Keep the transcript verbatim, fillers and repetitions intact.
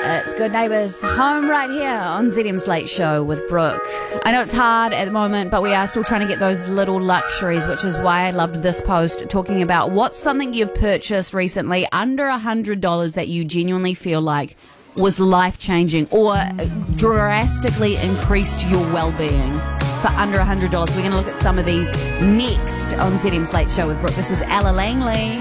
It's Good Neighbours home right here on Z M's Late Show with Brooke. I know it's hard at the moment, but we are still trying to get those little luxuries, which is why I loved this post talking about what's something you've purchased recently under one hundred dollars that you genuinely feel like was life-changing or drastically increased your well-being for under one hundred dollars. We're going to look at some of these next on Z M's Late Show with Brooke. This is Ella Langley.